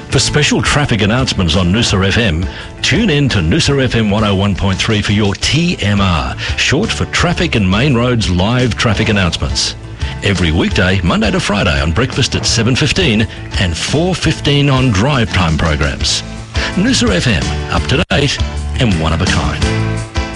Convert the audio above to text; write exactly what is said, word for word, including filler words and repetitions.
For special traffic announcements on Noosa F M, tune in to Noosa F M one oh one point three for your T M R, short for Traffic and Main Roads live traffic announcements. Every weekday, Monday to Friday on breakfast at seven fifteen and four fifteen on drive time programs. Noosa F M, up to date and one of a kind.